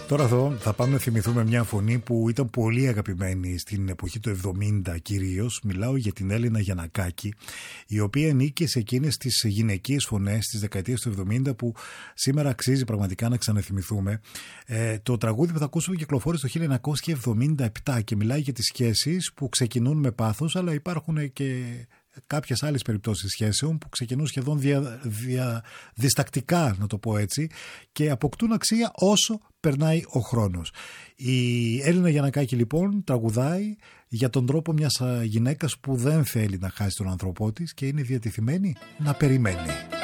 Τώρα εδώ θα πάμε να θυμηθούμε μια φωνή που ήταν πολύ αγαπημένη στην εποχή του 70 κυρίως. Μιλάω για την Έλληνα Γιαννακάκη, η οποία νίκησε σε εκείνες τις γυναικείες φωνές της δεκαετίας του 70 που σήμερα αξίζει πραγματικά να ξαναθυμηθούμε. Το τραγούδι που θα ακούσουμε κυκλοφόρησε το 1977 και μιλάει για τις σχέσεις που ξεκινούν με πάθος, αλλά υπάρχουν και κάποιες άλλες περιπτώσεις σχέσεων που ξεκινούν σχεδόν διστακτικά, να το πω έτσι, και αποκτούν αξία όσο περνάει ο χρόνος. Η Έλληνα Γιαννακάκη λοιπόν τραγουδάει για τον τρόπο μιας γυναίκας που δεν θέλει να χάσει τον άνθρωπό της και είναι διατεθειμένη να περιμένει.